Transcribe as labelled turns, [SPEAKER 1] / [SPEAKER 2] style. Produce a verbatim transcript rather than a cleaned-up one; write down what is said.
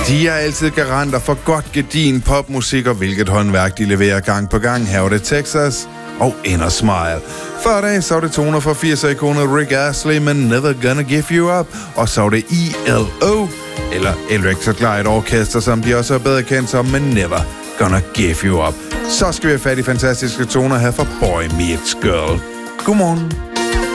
[SPEAKER 1] De er altid garanter for godt gedin popmusik, og hvilket håndværk de leverer gang på gang. Her var det Texas og Inner Smile. Før dag så var det toner fra firser-ikonet Rick Astley, men Never Gonna Give You Up. Og så var det E L O, eller Electric Light Orchestra, som de også er bedre kendt som, men Never Gonna Give You Up. Så skal vi have fat i fantastiske toner her fra Boy Meets Girl. Godmorgen.